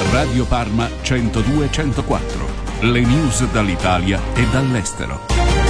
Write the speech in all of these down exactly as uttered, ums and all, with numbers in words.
Radio Parma centodue centoquattro. Le news dall'Italia e dall'estero.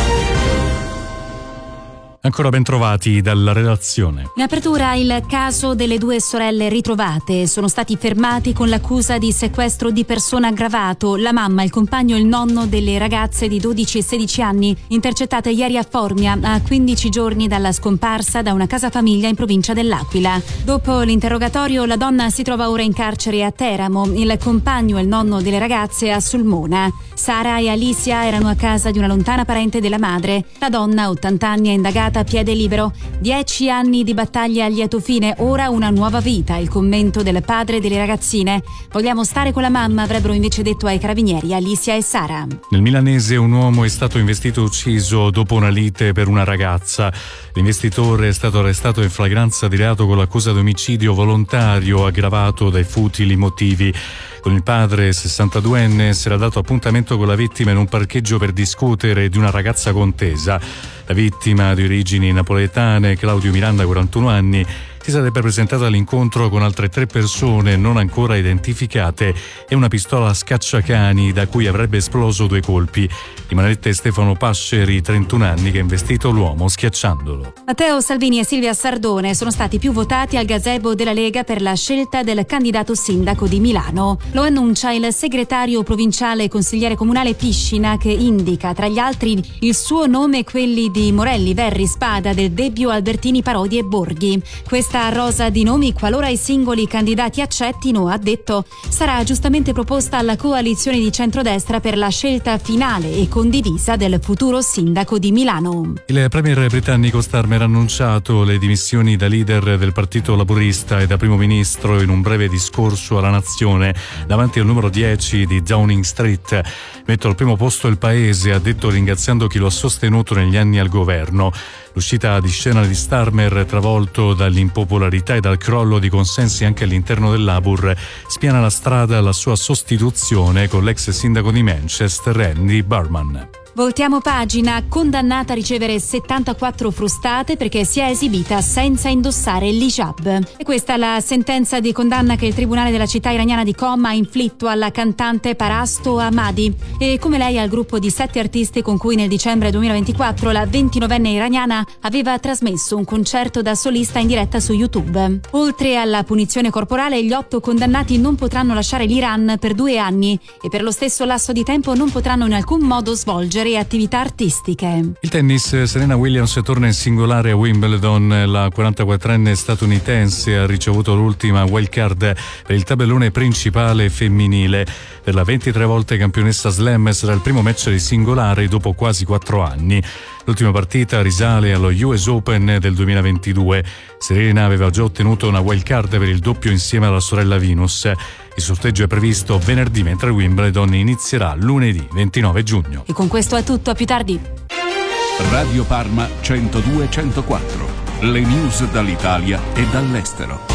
Ancora ben trovati dalla redazione. In apertura il caso delle due sorelle ritrovate. Sono stati fermati con l'accusa di sequestro di persona aggravato. La mamma, il compagno e il nonno delle ragazze di dodici e sedici anni, intercettate ieri a Formia, a quindici giorni dalla scomparsa da una casa famiglia in provincia dell'Aquila. Dopo l'interrogatorio, la donna si trova ora in carcere a Teramo, il compagno e il nonno delle ragazze a Sulmona. Sara e Alicia erano a casa di una lontana parente della madre. La donna, ottanta anni, è indagata a piede libero. Dieci anni di battaglia a lieto fine, ora una nuova vita. Il commento del padre delle ragazzine: vogliamo stare con la mamma, avrebbero invece detto ai carabinieri Alicia e Sara. Nel milanese un uomo è stato investito e ucciso dopo una lite per una ragazza. L'investitore è stato arrestato in flagranza di reato con l'accusa di omicidio volontario aggravato dai futili motivi. Con il padre, sessantaduenne, si era dato appuntamento con la vittima in un parcheggio per discutere di una ragazza contesa. La vittima, di origini napoletane, Claudio Miranda, quarantuno anni, si sarebbe presentata all'incontro con altre tre persone non ancora identificate e una pistola a scacciacani da cui avrebbe esploso due colpi. Rimanette Stefano Pasceri, trentuno anni, che ha investito l'uomo schiacciandolo. Matteo Salvini e Silvia Sardone sono stati più votati al gazebo della Lega per la scelta del candidato sindaco di Milano. Lo annuncia il segretario provinciale e consigliere comunale Piscina, che indica tra gli altri il suo nome e quelli di Morelli, Verri, Spada, Del Debbio, Albertini, Parodi e Borghi. Questa rosa di nomi, qualora i singoli candidati accettino, ha detto, sarà giustamente proposta alla coalizione di centrodestra per la scelta finale e condivisa del futuro sindaco di Milano. Il premier britannico Starmer ha annunciato le dimissioni da leader del Partito Laburista e da primo ministro in un breve discorso alla nazione davanti al numero dieci di Downing Street. Metto al primo posto il paese, ha detto, ringraziando chi lo ha sostenuto negli anni al governo. L'uscita di scena di Starmer, travolto dall'impopolarità e dal crollo di consensi anche all'interno del Labour, spiana la strada alla sua sostituzione con l'ex sindaco di Manchester, Andy Burnham. Voltiamo pagina. Condannata a ricevere settantaquattro frustate perché si è esibita senza indossare l'hijab. E questa è la sentenza di condanna che il tribunale della città iraniana di Qom ha inflitto alla cantante Parasto Ahmadi e come lei al gruppo di sette artisti con cui nel dicembre duemilaventiquattro la ventinovenne iraniana aveva trasmesso un concerto da solista in diretta su YouTube. Oltre alla punizione corporale, gli otto condannati non potranno lasciare l'Iran per due anni e per lo stesso lasso di tempo non potranno in alcun modo svolgere e attività artistiche. Il tennis, Serena Williams torna in singolare a Wimbledon. La quarantaquattrenne statunitense ha ricevuto l'ultima wild card per il tabellone principale femminile. Per la ventitré volte campionessa slam sarà il primo match di singolare dopo quasi quattro anni. L'ultima partita risale allo U S Open del duemilaventidue. Serena aveva già ottenuto una wild card per il doppio insieme alla sorella Venus. Il sorteggio è previsto venerdì, mentre Wimbledon inizierà lunedì ventinove giugno. E con questo è tutto, a più tardi. Radio Parma centodue centoquattro. Le news dall'Italia e dall'estero.